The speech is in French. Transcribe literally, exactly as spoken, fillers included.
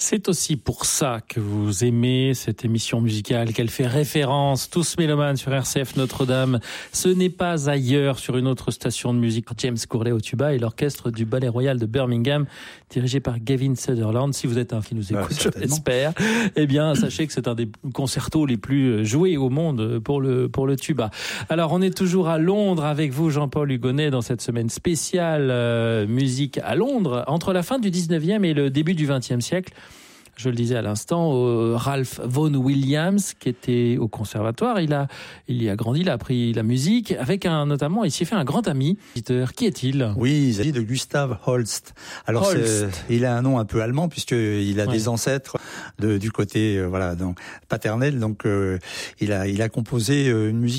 C'est aussi pour ça que vous aimez cette émission musicale, qu'elle fait référence, tous mélomanes sur R C F Notre-Dame. Ce n'est pas ailleurs sur une autre station de musique. James Courley au tuba et l'orchestre du Ballet Royal de Birmingham, dirigé par Gavin Sutherland. Si vous êtes un qui nous écoute, ah, je l'espère, eh bien, sachez que c'est un des concertos les plus joués au monde pour le, pour le tuba. Alors, on est toujours à Londres avec vous, Jean-Paul Hugonnet, dans cette semaine spéciale euh, musique à Londres, entre la fin du dix-neuvième et le début du vingtième siècle. Je le disais à l'instant, euh, Ralph Vaughan Williams, qui était au conservatoire, il a, il y a grandi, il a appris la musique, avec un, notamment, il s'y fait un grand ami. Qui est-il? Oui, il s'agit de Gustav Holst. Alors, Holst. il a un nom un peu allemand, puisqu'il a ouais. des ancêtres de, du côté, euh, voilà, donc, paternel, donc, euh, il a, il a composé une musique